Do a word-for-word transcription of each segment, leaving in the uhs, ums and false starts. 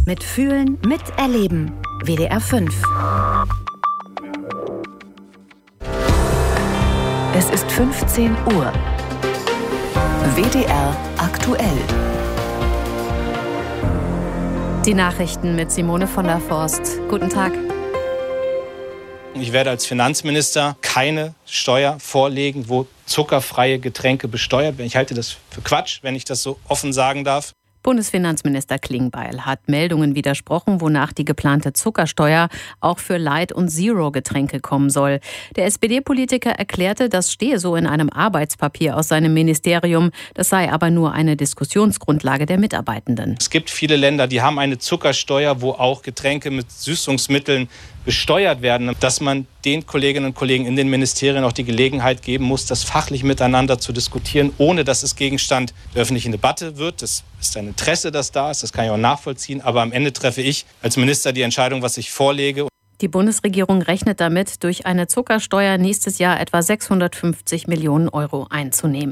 Mitfühlen, miterleben. W D R fünf. Es ist fünfzehn Uhr. W D R aktuell. Die Nachrichten mit Simone von der Forst. Guten Tag. Ich werde als Finanzminister keine Steuer vorlegen, wo zuckerfreie Getränke besteuert werden. Ich halte das für Quatsch, wenn ich das so offen sagen darf. Bundesfinanzminister Klingbeil hat Meldungen widersprochen, wonach die geplante Zuckersteuer auch für Light- und Zero-Getränke kommen soll. Der S P D-Politiker erklärte, das stehe so in einem Arbeitspapier aus seinem Ministerium. Das sei aber nur eine Diskussionsgrundlage der Mitarbeitenden. Es gibt viele Länder, die haben eine Zuckersteuer, wo auch Getränke mit Süßungsmitteln besteuert werden, dass man den Kolleginnen und Kollegen in den Ministerien auch die Gelegenheit geben muss, das fachlich miteinander zu diskutieren, ohne dass es Gegenstand der öffentlichen Debatte wird. Das ist ein Interesse, das da ist, das kann ich auch nachvollziehen. Aber am Ende treffe ich als Minister die Entscheidung, was ich vorlege. Die Bundesregierung rechnet damit, durch eine Zuckersteuer nächstes Jahr etwa sechshundertfünfzig Millionen Euro einzunehmen.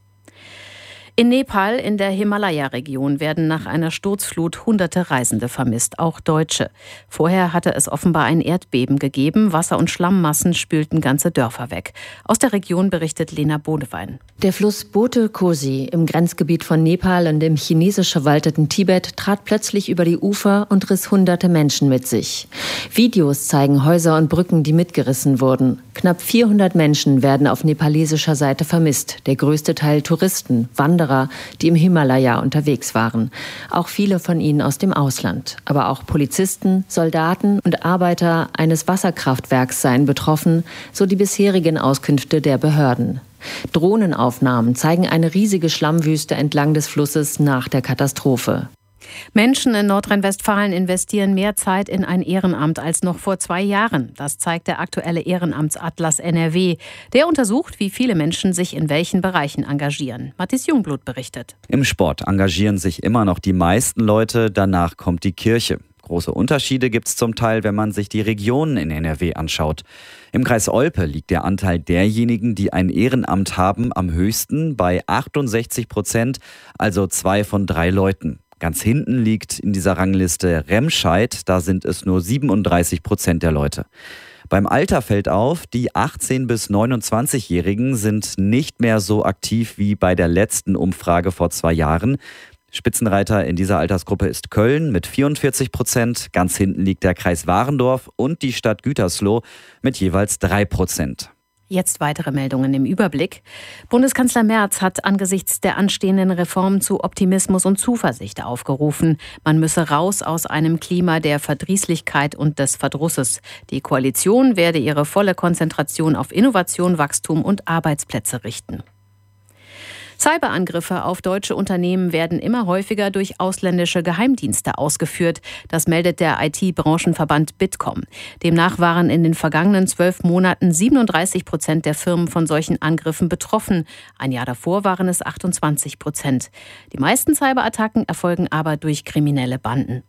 In Nepal in der Himalaya-Region werden nach einer Sturzflut hunderte Reisende vermisst, auch Deutsche. Vorher hatte es offenbar ein Erdbeben gegeben. Wasser- und Schlammmassen spülten ganze Dörfer weg. Aus der Region berichtet Lena Bodewein. Der Fluss Bote Kosi im Grenzgebiet von Nepal und dem chinesisch verwalteten Tibet trat plötzlich über die Ufer und riss hunderte Menschen mit sich. Videos zeigen Häuser und Brücken, die mitgerissen wurden. Knapp vierhundert Menschen werden auf nepalesischer Seite vermisst. Der größte Teil Touristen, Wanderer, die im Himalaya unterwegs waren. Auch viele von ihnen aus dem Ausland. Aber auch Polizisten, Soldaten und Arbeiter eines Wasserkraftwerks seien betroffen, so die bisherigen Auskünfte der Behörden. Drohnenaufnahmen zeigen eine riesige Schlammwüste entlang des Flusses nach der Katastrophe. Menschen in Nordrhein-Westfalen investieren mehr Zeit in ein Ehrenamt als noch vor zwei Jahren. Das zeigt der aktuelle Ehrenamtsatlas N R W. Der untersucht, wie viele Menschen sich in welchen Bereichen engagieren. Matthias Jungblut berichtet. Im Sport engagieren sich immer noch die meisten Leute, danach kommt die Kirche. Große Unterschiede gibt es zum Teil, wenn man sich die Regionen in N R W anschaut. Im Kreis Olpe liegt der Anteil derjenigen, die ein Ehrenamt haben, am höchsten bei achtundsechzig Prozent, also zwei von drei Leuten. Ganz hinten liegt in dieser Rangliste Remscheid, da sind es nur siebenunddreißig Prozent der Leute. Beim Alter fällt auf, die achtzehn- bis neunundzwanzigjährigen sind nicht mehr so aktiv wie bei der letzten Umfrage vor zwei Jahren. Spitzenreiter in dieser Altersgruppe ist Köln mit vierundvierzig Prozent. Ganz hinten liegt der Kreis Warendorf und die Stadt Gütersloh mit jeweils drei Prozent. Jetzt weitere Meldungen im Überblick. Bundeskanzler Merz hat angesichts der anstehenden Reformen zu Optimismus und Zuversicht aufgerufen. Man müsse raus aus einem Klima der Verdrießlichkeit und des Verdrusses. Die Koalition werde ihre volle Konzentration auf Innovation, Wachstum und Arbeitsplätze richten. Cyberangriffe auf deutsche Unternehmen werden immer häufiger durch ausländische Geheimdienste ausgeführt. Das meldet der I T-Branchenverband Bitkom. Demnach waren in den vergangenen zwölf Monaten siebenunddreißig Prozent der Firmen von solchen Angriffen betroffen. Ein Jahr davor waren es achtundzwanzig Prozent. Die meisten Cyberattacken erfolgen aber durch kriminelle Banden.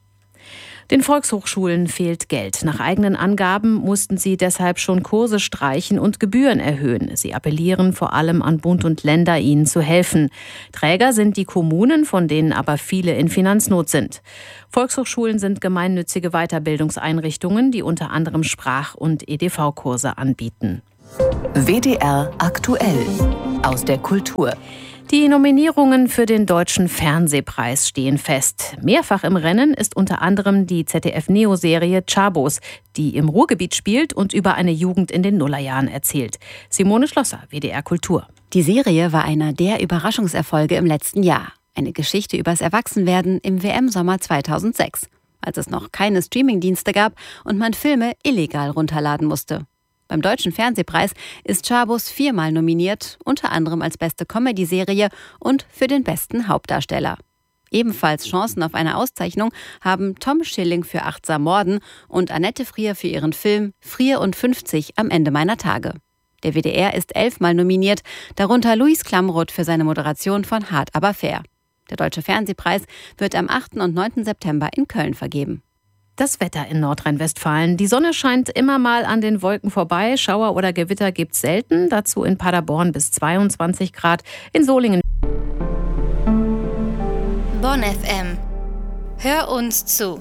Den Volkshochschulen fehlt Geld. Nach eigenen Angaben mussten sie deshalb schon Kurse streichen und Gebühren erhöhen. Sie appellieren vor allem an Bund und Länder, ihnen zu helfen. Träger sind die Kommunen, von denen aber viele in Finanznot sind. Volkshochschulen sind gemeinnützige Weiterbildungseinrichtungen, die unter anderem Sprach- und E D V-Kurse anbieten. W D R aktuell aus der Kultur. Die Nominierungen für den Deutschen Fernsehpreis stehen fest. Mehrfach im Rennen ist unter anderem die Z D F-Neo-Serie Chabos, die im Ruhrgebiet spielt und über eine Jugend in den Nullerjahren erzählt. Simone Schlosser, W D R Kultur. Die Serie war einer der Überraschungserfolge im letzten Jahr. Eine Geschichte übers Erwachsenwerden im W M-Sommer zweitausendsechs, als es noch keine Streamingdienste gab und man Filme illegal runterladen musste. Beim Deutschen Fernsehpreis ist Chabos viermal nominiert, unter anderem als beste Comedy-Serie und für den besten Hauptdarsteller. Ebenfalls Chancen auf eine Auszeichnung haben Tom Schilling für Achtsam Morden und Annette Frier für ihren Film Frier und fünfzig am Ende meiner Tage. Der W D R ist elfmal nominiert, darunter Luis Klamroth für seine Moderation von Hart aber fair. Der Deutsche Fernsehpreis wird am achten und neunten September in Köln vergeben. Das Wetter in Nordrhein-Westfalen. Die Sonne scheint immer mal an den Wolken vorbei. Schauer oder Gewitter gibt's selten. Dazu in Paderborn bis zweiundzwanzig Grad. In Solingen. Bonn F M. Hör uns zu.